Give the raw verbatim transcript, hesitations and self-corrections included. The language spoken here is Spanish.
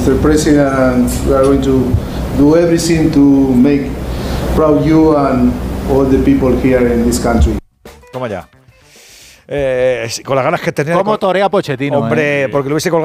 mister President, and we are going to do everything to make proud you and all the people here in this country. Toma ya. Eh, con las ganas que tenía. ¿Cómo torea Pochettino? Hombre, eh? porque lo hubiese colgado